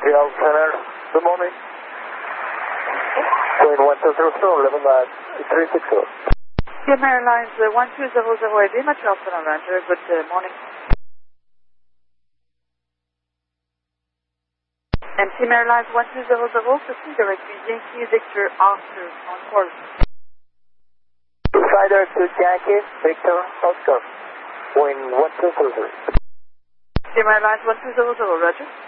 Montreal Center, good morning. Point 1200, 11 360. Team Airlines 1200 Montreal Center, Ranger, good morning. And Team Airlines 1200, proceed directly Yankee Victor Oscar on course. Cider to Yankee Victor Oscar, point 1200. Team Airlines 1200, Roger.